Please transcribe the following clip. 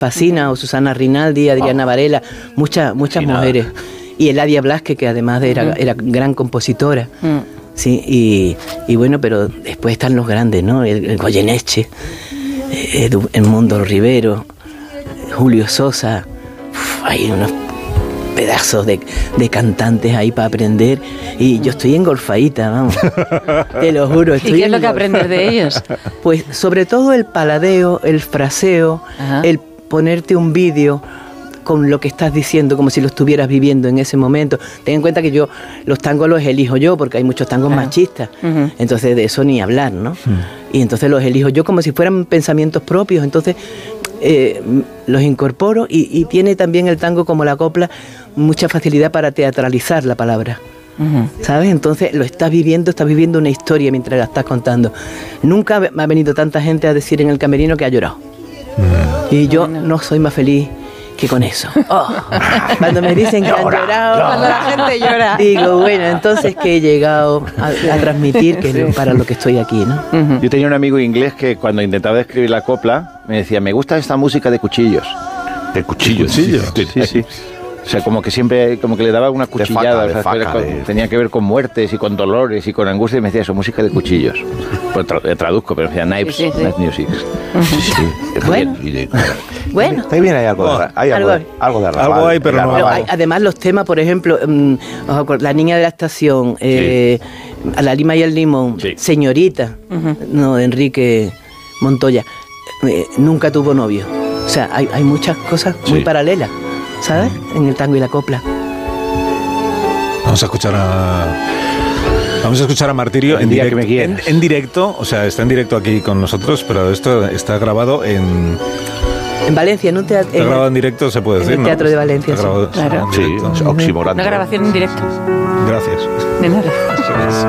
Pacina o Susana Rinaldi, Adriana Varela, muchas mujeres. Y Eladia Blasque, que además era gran compositora. Sí, y bueno, pero después están los grandes, ¿no? El Goyeneche, Edmundo Rivero, Julio Sosa. Hay unos pedazos de cantantes ahí para aprender, y yo estoy engolfadita, vamos, te lo juro. ¿Y qué es lo que aprendes de ellos? Pues sobre todo el paladeo, el fraseo, el ponerte un vídeo con lo que estás diciendo, como si lo estuvieras viviendo en ese momento. Ten en cuenta que yo los tangos los elijo yo, porque hay muchos tangos machistas, entonces de eso ni hablar, ¿no? Y entonces los elijo yo como si fueran pensamientos propios, entonces los incorporo, y tiene también el tango, como la copla, mucha facilidad para teatralizar la palabra. ¿Sabes? Entonces lo estás viviendo una historia mientras la estás contando. Nunca me ha venido tanta gente a decir en el camerino que ha llorado. Y yo no soy más feliz que con eso. Cuando me dicen que han llorado, cuando la gente llora, digo, bueno, entonces que he llegado a transmitir, que es para lo que estoy aquí, ¿no? Yo tenía un amigo inglés que cuando intentaba describir la copla me decía, me gusta esta música de cuchillos. ¿De cuchillos? Sí. O sea, como que siempre, como que le daba una cuchillada, tenía que ver con muertes y con dolores y con angustia, y me decía eso, música de cuchillos. Pues traduzco, pero me decía knife music. Bueno. También hay algo de algo hay, pero no. Además, los temas, por ejemplo, La niña de la estación, A la lima y el limón, Señorita, no, de Enrique Montoya, Nunca tuvo novio. O sea, hay muchas cosas muy paralelas, ¿sabes? En el tango y la copla. Vamos a escuchar a Martirio en directo, o sea, está en directo aquí con nosotros, pero esto está grabado en Valencia, en un teatro. Está grabado en directo, se puede decir, en el Teatro de Valencia. Está grabado, claro. Sí, Una grabación en directo. Gracias. De nada.